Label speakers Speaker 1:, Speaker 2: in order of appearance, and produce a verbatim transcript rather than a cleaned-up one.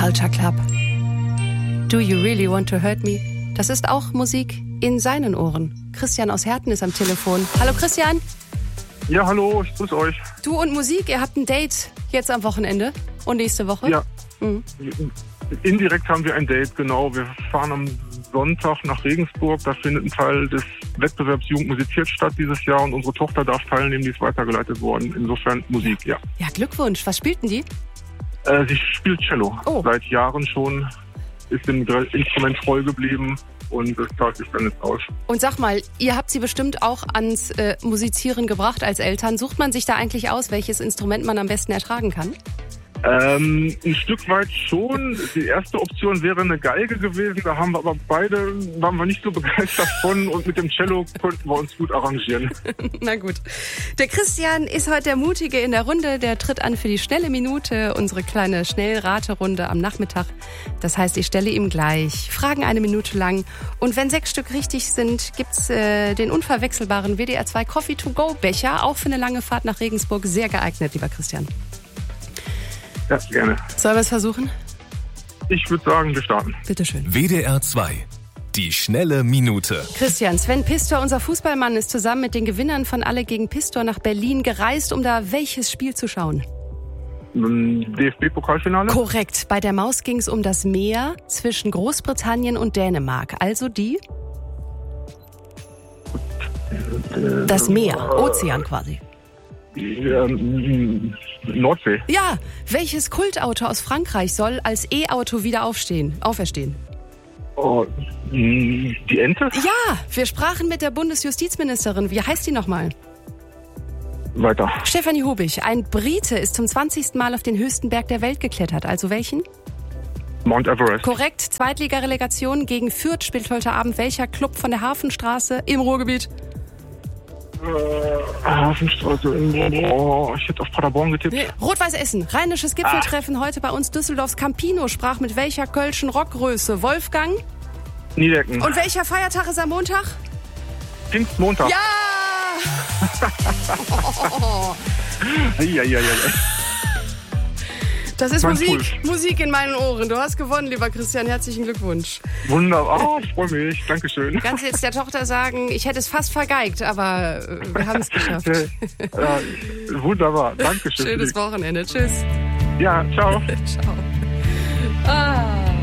Speaker 1: Culture Club. Do you really want to hurt me? Das ist auch Musik in seinen Ohren. Christian aus Herten ist am Telefon. Hallo Christian.
Speaker 2: Ja, hallo, ich grüße euch.
Speaker 1: Du und Musik, ihr habt ein Date jetzt am Wochenende und nächste Woche?
Speaker 2: Ja,
Speaker 1: mhm.
Speaker 2: Indirekt haben wir ein Date, genau. Wir fahren am Sonntag nach Regensburg. Da findet ein Teil des Wettbewerbs Jugend musiziert statt dieses Jahr und unsere Tochter darf teilnehmen, die ist weitergeleitet worden. Insofern Musik, ja.
Speaker 1: Ja, Glückwunsch. Was spielten die?
Speaker 2: Äh, sie spielt Cello.
Speaker 1: Oh.
Speaker 2: Seit Jahren schon, ist dem Instrument treu geblieben. Und das zahlt sich dann jetzt aus.
Speaker 1: Und sag mal, ihr habt sie bestimmt auch ans äh, Musizieren gebracht als Eltern. Sucht man sich da eigentlich aus, welches Instrument man am besten ertragen kann?
Speaker 2: Ähm, ein Stück weit schon. Die erste Option wäre eine Geige gewesen. Da haben wir aber beide, waren wir nicht so begeistert von. Und mit dem Cello konnten wir uns gut arrangieren.
Speaker 1: Na gut. Der Christian ist heute der Mutige in der Runde. Der tritt an für die schnelle Minute, unsere kleine Schnellraterunde am Nachmittag. Das heißt, ich stelle ihm gleich Fragen eine Minute lang. Und wenn sechs Stück richtig sind, gibt's äh, den unverwechselbaren W D R zwei Coffee to go Becher. Auch für eine lange Fahrt nach Regensburg sehr geeignet, lieber Christian.
Speaker 2: Ja, gerne.
Speaker 1: Sollen wir es versuchen?
Speaker 2: Ich würde sagen, wir starten.
Speaker 1: Bitteschön.
Speaker 3: W D R zwei. Die schnelle Minute.
Speaker 1: Christian, Sven Pistor, unser Fußballmann, ist zusammen mit den Gewinnern von Alle gegen Pistor nach Berlin gereist, um da welches Spiel zu schauen?
Speaker 2: D F B-Pokalfinale?
Speaker 1: Korrekt. Bei der Maus ging es um das Meer zwischen Großbritannien und Dänemark. Also die? Das Meer, Ozean quasi.
Speaker 2: Ähm, Nordsee.
Speaker 1: Ja, welches Kultauto aus Frankreich soll als E-Auto wieder aufstehen, auferstehen?
Speaker 2: Oh, die Ente?
Speaker 1: Ja, wir sprachen mit der Bundesjustizministerin. Wie heißt die nochmal?
Speaker 2: Weiter.
Speaker 1: Stefanie Hubich. Ein Brite ist zum zwanzigsten Mal auf den höchsten Berg der Welt geklettert. Also welchen?
Speaker 2: Mount Everest.
Speaker 1: Korrekt. Zweitligarelegation gegen Fürth spielt heute Abend welcher Club von der Hafenstraße im Ruhrgebiet?
Speaker 2: Äh, Hafenstraße. Oh, ich hätte auf Paderborn getippt.
Speaker 1: Nee. Rot-Weiß Essen. Rheinisches Gipfeltreffen. Ach. Heute bei uns Düsseldorfs Campino sprach mit welcher kölschen Rockgröße? Wolfgang?
Speaker 2: Niedecken.
Speaker 1: Und welcher Feiertag ist am Montag?
Speaker 2: Pfingstmontag.
Speaker 1: Ja!
Speaker 2: oh. ja, ja, ja, ja.
Speaker 1: Das ist
Speaker 2: mein
Speaker 1: Musik,
Speaker 2: Puls.
Speaker 1: Musik in meinen Ohren. Du hast gewonnen, lieber Christian. Herzlichen Glückwunsch.
Speaker 2: Wunderbar. Oh, ich freue mich. Dankeschön.
Speaker 1: Kannst jetzt der Tochter sagen, ich hätte es fast vergeigt, aber wir haben es geschafft.
Speaker 2: ja, wunderbar. Dankeschön.
Speaker 1: Schönes Wochenende. Tschüss.
Speaker 2: Ja, ciao.
Speaker 1: Ciao. Ah.